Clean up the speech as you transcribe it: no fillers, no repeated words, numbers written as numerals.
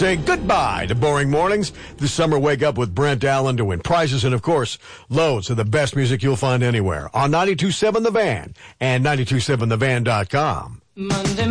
say goodbye to boring mornings. This summer, wake up with Brent Allen to win prizes and, of course, loads of the best music you'll find anywhere on 92.7 The Van and 92.7thevan.com. Monday